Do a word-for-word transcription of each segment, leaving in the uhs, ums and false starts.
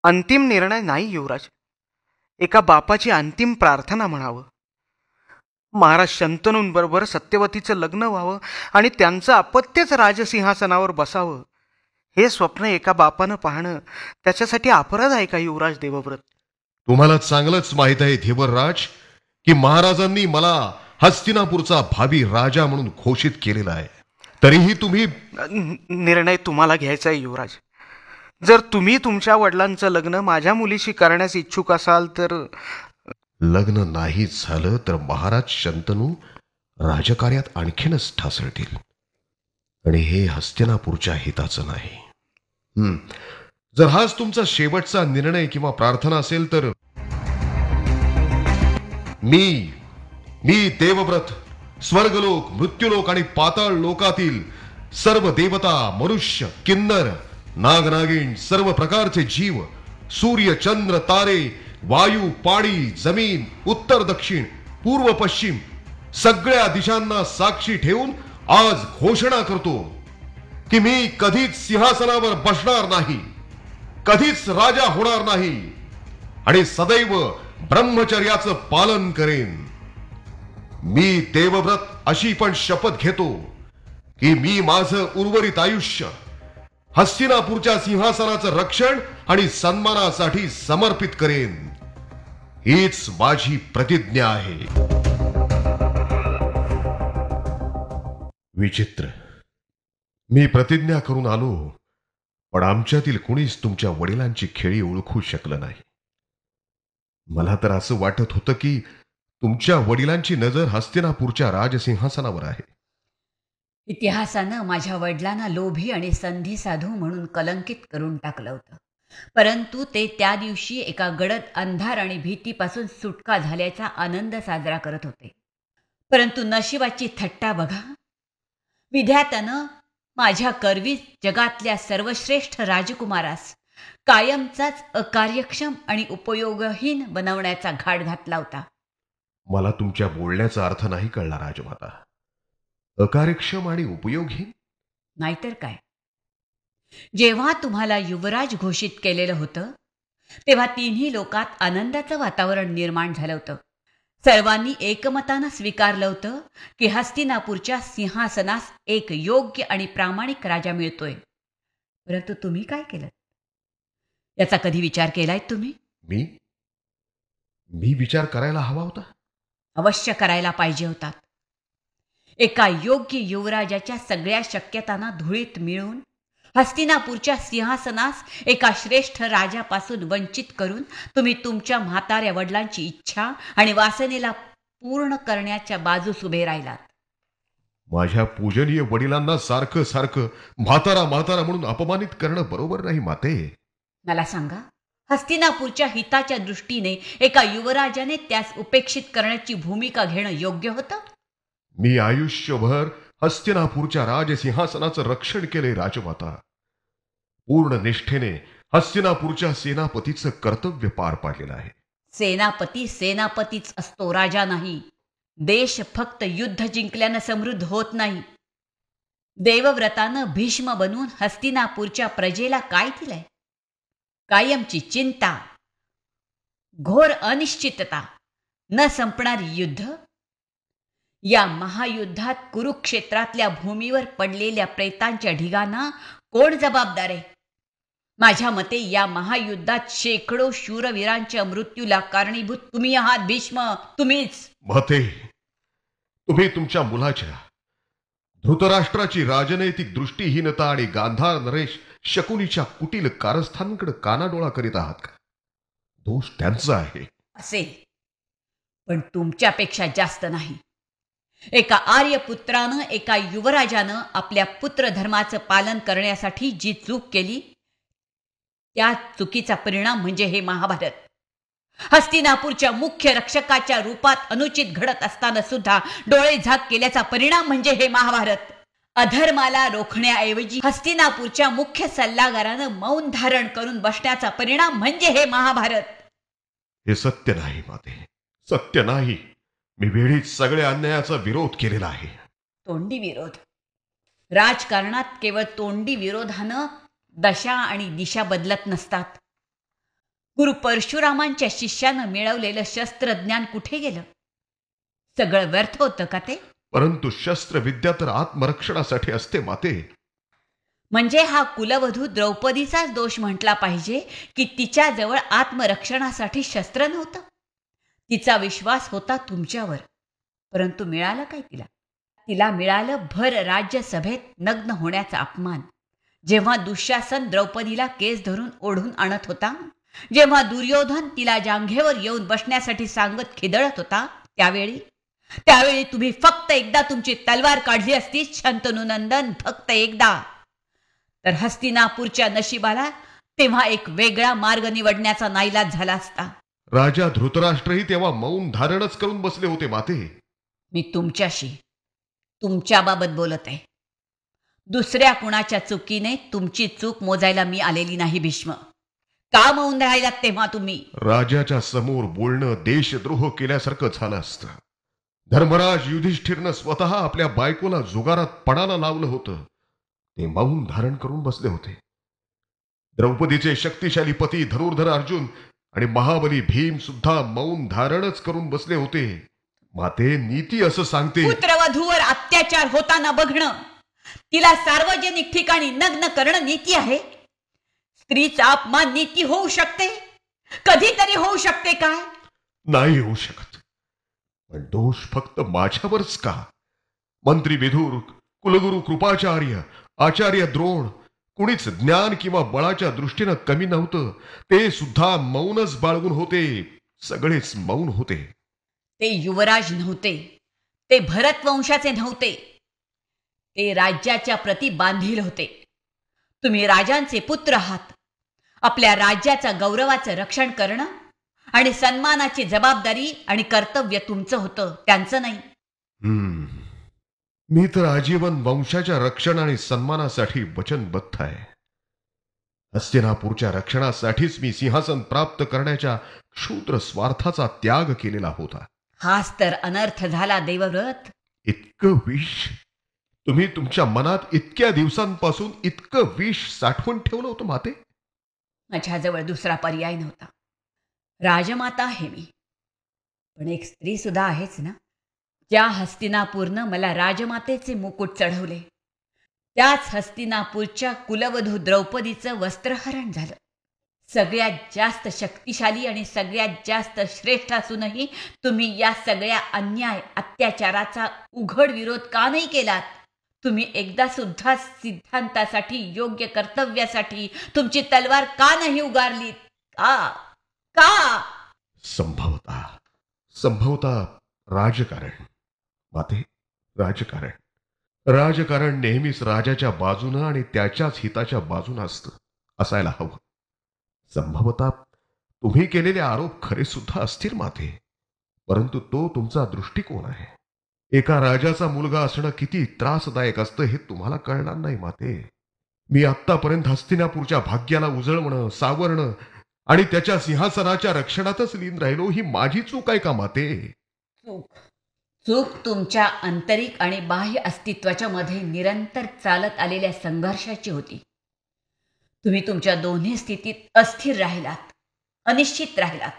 अंतिम निर्णय नाही युवराज. एका बापाची अंतिम प्रार्थना म्हणावं. महाराज शंतनूंबरोबर सत्यवतीचं लग्न व्हावं आणि त्यांचं अपत्यच राजसिंहासनावर बसावं, हे स्वप्न एका बापानं पाहणं त्याच्यासाठी अपराध आहे का युवराज देवव्रत? तुम्हाला चांगलंच माहित आहे धीवरराज की महाराजांनी मला हस्तिनापूरचा भावी राजा म्हणून घोषित केलेला आहे. तरीही तुम्ही निर्णय तुम्हाला घ्यायचा आहे युवराज. जर तुम्ही तुमच्या वडिलांचं लग्न माझ्या मुलीशी करण्यास इच्छुक असाल तर लग्न नाही झालं तर महाराज शंतनू राजकार्यात आणखीनच ठासळतील आणि हे हस्तिनापूरच्या हिताचं नाही. हम्म जर हाच तुमचा शेवटचा निर्णय किंवा प्रार्थना असेल तर मी मी देवव्रत स्वर्गलोक मृत्यूलोक आणि पाताळ लोकातील सर्व देवता मनुष्य किन्नर नागनागिण सर्व प्रकारचे जीव सूर्य चंद्र तारे वायू पाणी जमीन उत्तर दक्षिण पूर्व पश्चिम सगळ्या दिशांना साक्षी ठेवून आज घोषणा करतो की मी कधीच सिंहासनावर बसणार नाही, कधीच राजा होणार नाही आणि सदैव ब्रह्मचर्याचं पालन करेन. मी देवव्रत अशी पण शपथ घेतो की मी माझं उर्वरित आयुष्य हस्तिनापूरच्या सिंहासनाचं रक्षण आणि सन्मानासाठी समर्पित करेन. हीच माझी प्रतिज्ञा आहे. विचित्र, मी प्रतिज्ञा करून आलो पण आमच्यातील कुणीच तुमच्या वडिलांची खेळी ओळखू शकलं नाही. मला तर असं वाटत होतं की तुमच्या वडिलांची नजर हस्तिनापूरच्या राजसिंहासनावर आहे. इतिहासानं माझ्या वडिलांना लोभी आणि संधी साधू म्हणून कलंकित करून टाकलं होतं. परंतु ते त्या दिवशी एका गडद अंधार आणि भीतीपासून सुटका झाल्याचा आनंद साजरा करत होते. परंतु नशिबाची थट्टा बघा. विधात्यानं माझ्या करवी जगातल्या सर्वश्रेष्ठ राजकुमारास कायमचाच अकार्यक्षम आणि उपयोगहीन बनवण्याचा घाट घातला होता. मला तुमच्या बोलण्याचा अर्थ नाही कळला राजमाता. अकार्यक्षम आणि उपयोगहीन नाहीतर काय. जेव्हा तुम्हाला युवराज घोषित केलेलं होतं तेव्हा तिन्ही लोकात आनंदाचं वातावरण निर्माण झालं होतं. सर्वांनी एकमतानं स्वीकारलं होतं की हस्तिनापूरच्या सिंहासनास एक योग्य आणि प्रामाणिक राजा मिळतोय. परंतु तुम्ही काय केलं याचा कधी विचार केलाय तुम्ही? मी मी विचार करायला हवा होता. अवश्य करायला पाहिजे होता. एका योग्य युवराजाच्या सगळ्या शक्यतांना धुळीत मिळून हस्तिनापूरच्या सिंहासनास एका श्रेष्ठ राजापासून वंचित करून तुम्ही तुमच्या म्हाताऱ्या वडिलांची इच्छा आणि वासनेला पूर्ण करण्याच्या बाजूस उभे राहिलात. माझ्या पूजनीय वडिलांना सारखं सारखं म्हातारा म्हातारा म्हणून अपमानित करणं बरोबर नाही माते. मला सांगा, हस्तिनापूरच्या हिताच्या दृष्टीने एका युवराजाने त्यास उपेक्षित करण्याची भूमिका घेणं योग्य होतं? मी आयुष्यभर हस्तिनापूरच्या राजसिंहासनाचं रक्षण केले राजमाता. पूर्ण निष्ठेने हस्तिनापूरच्या सेनापतीचं कर्तव्य पार पाडलेलं आहे. सेनापती सेनापतीच असतो, राजा नाही. देश फक्त युद्ध जिंकल्यानं समृद्ध होत नाही. देवव्रतानं भीष्म बनून हस्तिनापूरच्या प्रजेला काय दिलंय? कायमची चिंता, घोर अनिश्चितता, न संपणारी युद्ध. या महायुद्धात कुरुक्षेत्रातल्या भूमीवर पडलेल्या प्रेतांच्या ढिगांना कोण जबाबदार आहे? माझ्या मते या महायुद्धात शेकडो शूरवीरांच्या मृत्यूला कारणीभूत तुम्ही आहात भीष्म, तुम्हीच. महते, तुम्ही तुमच्या मुलाच्या धृतराष्ट्राची राजनैतिक दृष्टीहीनता आणि गांधार नरेश शकुनीच्या कुटील कारस्थांकडे कानाडोळा करीत आहात का? दोष त्यांचा आहे. असेल, पण तुमच्यापेक्षा जास्त नाही. एका आर्यपुत्रानं एका युवराजानं आपल्या पुत्रधर्माचं पालन करण्यासाठी जी चूक केली त्या चुकीचा परिणाम म्हणजे हे महाभारत. हस्तिनापूरच्या मुख्य रक्षकाच्या रूपात अनुचित घडत असताना सुद्धा डोळे झाक केल्याचा परिणाम म्हणजे हे महाभारत. अधर्माला रोखण्याऐवजी हस्तिनापूरच्या मुख्य सल्लागारानं मौन धारण करून बसण्याचा परिणाम म्हणजे हे महाभारत. हे सत्य नाही माते, सत्य नाही. मी वेळीच सगळ्या अन्यायाचा विरोध केलेला आहे. तोंडी विरोध. राजकारणात केवळ तोंडी विरोधानं दशा आणि दिशा बदलत नसतात. गुरु परशुरामांच्या शिष्यानं मिळवलेलं शस्त्रज्ञान कुठे गेलं? सगळं व्यर्थ होतं का ते? परंतु शस्त्रविद्या तर आत्मरक्षणासाठी असते माते. म्हणजे हा कुलवधू द्रौपदीचाच दोष म्हटला पाहिजे की तिच्याजवळ आत्मरक्षणासाठी शस्त्र नव्हतं? तिचा विश्वास होता तुमच्यावर, परंतु मिळालं काय तिला? तिला मिळालं भर राज्यसभेत नग्न होण्याचा अपमान. जेव्हा दुःशासन द्रौपदीला केस धरून ओढून आणत होता, जेव्हा दुर्योधन तिला जांघेवर येऊन बसण्यासाठी सांगत खिदळत होता, त्यावेळी त्यावेळी तुम्ही फक्त एकदा तुमची तलवार काढली असती शंतनू नंदन, फक्त एकदा, तर हस्तिनापूरच्या नशिबाला तेव्हा एक वेगळा मार्ग निवडण्याचा नाईलाज झाला असता. राजा धृतराष्ट्रही तेव्हा मौन धारणच करून बसले होते माते. मी तुमच्याशी तुमच्याबाबत बोलत आहे. दुसऱ्या कुणाच्या चुकीने तुमची चूक मोजायला मी आलेली नाही भीष्म. का मौन राहिलात तेव्हा तुम्ही? राजाच्या समोर बोलणं देशद्रोह केल्यासारखं झालं असतं. धर्मराज युधिष्ठिरनं स्वतः आपल्या बायकोला जुगारात पणाला लावलं होतं. ते मौन धारण करून बसले होते. द्रौपदीचे शक्तिशाली पती धनुर्धर अर्जुन आणि महाबली भीम सुद्धा मौन धारणच करून बसले होते. माते, नीती असं सांगते, पुत्रवधूवर अत्याचार होताना बघणं, तिला सार्वजनिक ठिकाणी नग्न करणं नीती आहे? स्त्रीचा अपमान नीती होऊ शकते? कधीतरी होऊ शकते काय? नाही होऊ शकत. पण दोष फक्त माझ्यावरच का? मंत्री विदुर, कुलगुरू कृपाचार्य, आचार्य द्रोण, कुणीच ज्ञान किंवा बळाच्या दृष्टीनं कमी नव्हतं. ते सुद्धा मौनच बाळगून होते. सगळेच मौन होते. ते युवराज नव्हते, ते भरत वंशाचे नव्हते, ते राज्याच्या प्रती बांधील होते. तुम्ही राजांचे पुत्र आहात. आपल्या राज्याच्या गौरवाचं रक्षण करणं आणि सन्मानाची जबाबदारी आणि कर्तव्य तुमचं होतं, त्यांचं नाही. हम्म मी तर आजीवन वंशाच्या रक्षण आणि सन्मानासाठी वचनबद्ध आहे. हस्तिनापूरच्या रक्षणासाठीच मी सिंहासन प्राप्त करण्याच्या क्षुद्र स्वार्थाचा त्याग केलेला होता. हाच तर अनर्थ झाला देवव्रत. इतकं विष तुम्ही तुमच्या मनात इतक्या दिवसांपासून इतकं विष साठवून ठेवलं होतं माते? माझ्याजवळ दुसरा पर्याय नव्हता. राजमाता आहे मी, पण एक स्त्री सुद्धा आहेच ना. ज्या हस्तिनापूरनं मला राजमातेचे मुकुट चढवले, त्याच हस्तिनापूरच्या कुलवधू द्रौपदीचं वस्त्रहरण झालं. सगळ्यात जास्त शक्तिशाली आणि सगळ्यात जास्त श्रेष्ठ असूनही तुम्ही या सगळ्या अन्याय अत्याचाराचा उघड विरोध का नाही केलात? तुम्ही एकदा सुद्धा सिद्धांतासाठी, योग्य कर्तव्यासाठी तुमची तलवार का नाही उगारलीत? का का संभवता संभवता राजकारण माते. राजकारण राजकारण नेहमीच राजाच्या बाजूनं आणि त्याच्याच हिताच्या बाजूनं असतं, असायला हवं. संभवता तुम्ही केलेले आरोप खरे सुद्धा असतील माते, परंतु तो तुमचा दृष्टिकोन आहे. एका राजाचा मुलगा असणं किती त्रासदायक असतं हे तुम्हाला कळणार नाही माते. मी आत्तापर्यंत हस्तिनापूरच्या भाग्याला उजळवणं, सावरणं आणि त्याच्या सिंहासनाच्या रक्षणातच लीन राहिलो. ही माझी चूक आहे का माते? चूक चूक तुमच्या आंतरिक आणि बाह्य अस्तित्वाच्या मध्ये निरंतर चालत आलेल्या संघर्षाची होती. तुम्ही तुमच्या दोन्ही स्थितीत अस्थिर राहिलात, अनिश्चित राहिलात.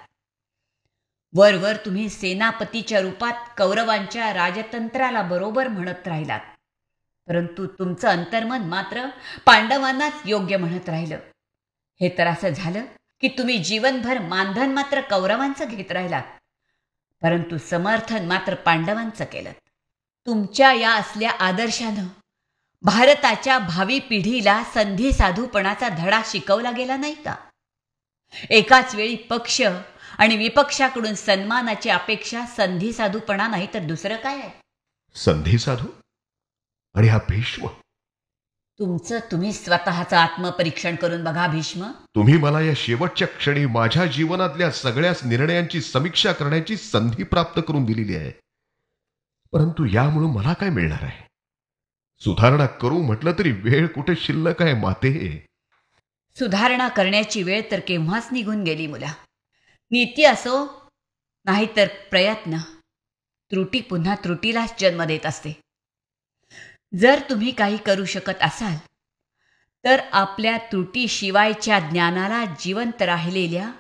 वरवर तुम्ही सेनापतीच्या रूपात कौरवांच्या राजतंत्राला बरोबर म्हणत राहिलात, परंतु तुमचं अंतर्मन मात्र पांडवांनाच योग्य म्हणत राहिलं. हे तर असं झालं की तुम्ही जीवनभर मानधन मात्र कौरवांचं घेत राहिलात, परंतु समर्थन मात्र पांडवांचं केलं. तुमच्या या असल्या आदर्शानं भारताच्या भावी पिढीला संधी साधूपणाचा धडा शिकवला गेला नाही का? एकाच वेळी पक्ष आणि विपक्षाकडून सन्मानाची अपेक्षा संधी साधूपणा नाही तर दुसरं काय आहे? संधी साधू आणि हा भीष्म. तुमचं तुम्ही स्वतःचं आत्मपरीक्षण करून बघा भीष्म. तुम्ही मला या शेवटच्या क्षणी माझ्या जीवनातल्या सगळ्याच निर्णयांची समीक्षा करण्याची संधी प्राप्त करून दिलेली आहे. परंतु यामुळे मला काय मिळणार आहे? सुधारणा करू म्हटलं तरी वेळ कुठे शिल्लक आहे माते. सुधारणा करण्याची वेळ तर केव्हाच निघून गेली मुला. नीती असो नाहीतर प्रयत्न, त्रुटी पुन्हा त्रुटीलाच जन्म देत असते. जर तुम्ही काही करू शकत असाल तर आपल्या त्रुटीशिवायच्या ज्ञानाला जिवंत राहिलेल्या